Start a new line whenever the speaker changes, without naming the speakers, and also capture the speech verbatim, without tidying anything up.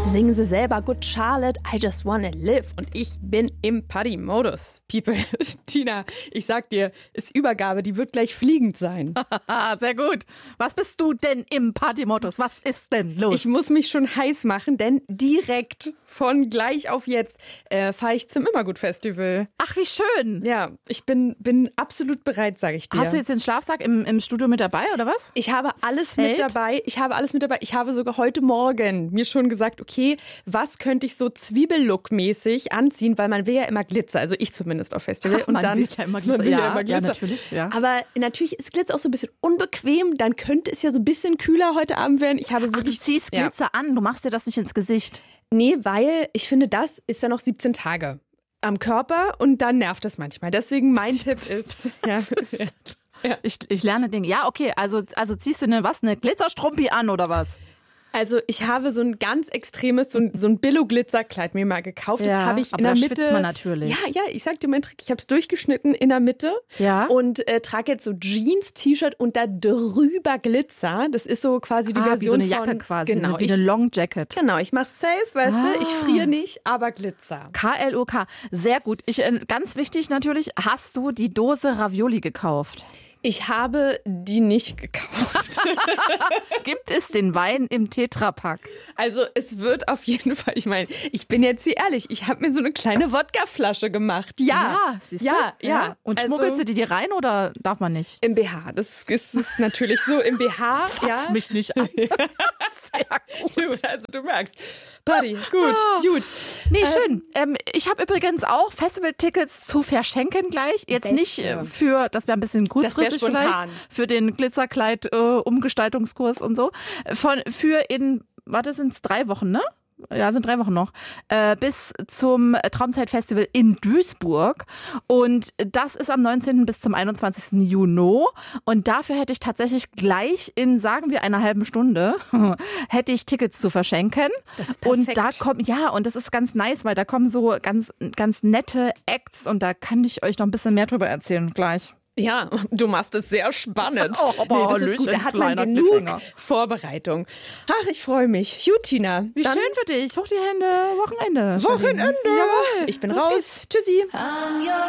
Singen sie selber Good Charlotte, I just wanna live. Und ich bin im Party-Modus. People, Tina, ich sag dir, ist Übergabe, die wird gleich fliegend sein.
Sehr gut. Was bist du denn im Party-Modus? Was ist denn los?
Ich muss mich schon heiß machen, denn direkt von gleich auf jetzt äh, fahre ich zum Immergut-Festival.
Ach, wie schön.
Ja, ich bin, bin absolut bereit, sage ich dir.
Hast du jetzt den Schlafsack im, im Studio mit dabei, oder was?
Ich habe alles
Zelt?
mit dabei. Ich habe alles mit dabei. Ich habe sogar heute Morgen mir schon gesagt, okay, was könnte ich so Zwiebellook-mäßig anziehen, weil man will ja immer Glitzer, also ich zumindest auf Festival.
Ach,
und
man
dann
will ja immer Glitzer.
man will ja,
Ja,
immer Glitzer.
ja, natürlich, ja.
Aber natürlich ist Glitzer auch so ein bisschen unbequem. Dann könnte es ja so ein bisschen kühler heute Abend werden. Ich habe
Ach,
wirklich,
du ziehst
ja.
Glitzer an, du machst dir das nicht ins Gesicht.
Nee, weil ich finde, das ist ja noch siebzehn Tage am Körper und dann nervt das manchmal. Deswegen mein Tipp ist, ja,
ja. Ich, ich lerne Dinge. Ja, okay, also, also ziehst du eine, was, eine Glitzerstrumpi an oder was?
Also ich habe so ein ganz extremes, so ein, so ein Billo-Glitzerkleid mir mal gekauft.
Ja,
das habe ich
aber
in der
da
Mitte.
schwitzt man natürlich.
Ja, ja, ich sag dir meinen Trick. Ich habe es durchgeschnitten in der Mitte
Ja.
und äh, trage jetzt so Jeans, T-Shirt und da drüber Glitzer. Das ist so quasi die
ah,
Version
wie so eine Jacke
von,
quasi,
genau,
wie
ich,
eine Long Jacket.
Genau, ich mach's safe, weißt
Ah.
du. Ich friere nicht, aber Glitzer.
K L O K, sehr gut. Ich, äh, ganz wichtig natürlich, hast du die Dose Ravioli gekauft?
Ich habe die nicht gekauft.
Gibt es den Wein im Tetrapack?
Also es wird auf jeden Fall, ich meine, ich bin jetzt hier ehrlich, ich habe mir so eine kleine Wodkaflasche gemacht. Ja,
siehst du?
ja, ja.
Und
Also
schmuggelst du die dir rein oder darf man nicht?
im B H. Das ist, ist, ist natürlich so im B H.
Fass
ja.
mich nicht an. Sehr gut.
Du, also du merkst. Party, gut,
Ah.
gut.
Nee, schön. Ähm, ich habe übrigens auch Festival-Tickets zu verschenken gleich. Jetzt
Beste.
nicht äh, für, das wäre ein bisschen kurzfristig
spontan.
vielleicht, für den Glitzerkleid-Umgestaltungskurs und so. Von, für in, warte, sind es drei Wochen, ne? Ja, sind drei Wochen noch, äh, bis zum Traumzeit-Festival in Duisburg. Und das ist am neunzehnten bis zum einundzwanzigsten Juni. Und dafür hätte ich tatsächlich gleich in, sagen wir, einer halben Stunde, hätte ich Tickets zu verschenken.
Das ist
und
perfekt.
da kommt, ja, und das ist ganz nice, weil da kommen so ganz, ganz nette Acts und da kann ich euch noch ein bisschen mehr drüber erzählen gleich.
Ja, du machst es sehr spannend.
Oh, aber
das ist gut, da
Hallöchen,
hat man
kleiner
genug
Cliffhanger.
Vorbereitung. Ach, ich freue mich. Gut, Tina.
Wie
dann
schön für dich. Hoch die Hände. Wochenende.
Wochenende.
Jawohl.
Ich bin
Los
raus.
geht's.
Tschüssi.